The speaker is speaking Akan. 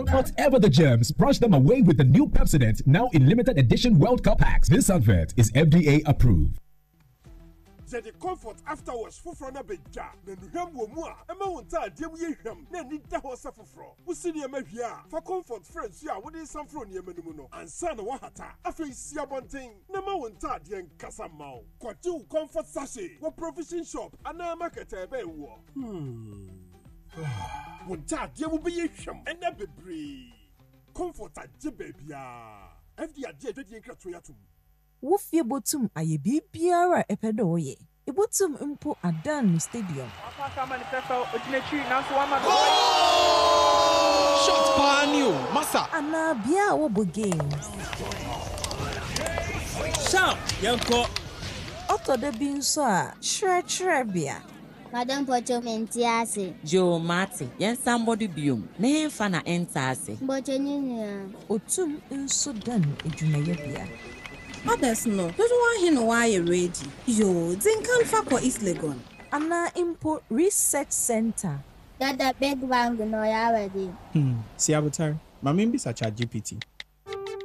Whatever the germs, brush them away with the new Pepsodent, now in limited edition World Cup packs. This advert is FDA approved. The comfort afterwards for front of Beja, then you have more. Amount of dear we him, then need the horse suffer from. We see the Mavia for comfort friends, yeah, what is some from Yemenuno and San Wahata. I face Yabonting, no more tad yen Casamau. Got you comfort sachet, what provision shop, and now market a bear war. One tad there will be him, and that be bree. Comfort at Jibabia. FDA did Kratoyatum. Wofie botum aye bibiara epedoye. Ebotum mpo adan stadium. Shot panio, massa. Ana bia wobo games. Shout, yanko. Oto de bi nso a shre bia. Madam Pocho mentiase. Joe Martin, yen somebody biom. Ne fa na entase. Bocho nyanya. Otum nso dan edwumaye bia. Others no. Don't want him why you ready. Yo, then can't fuck for East Legon. Ana Import Research Center. That big bang no ya ready. See avatar. My member is a ChatGPT.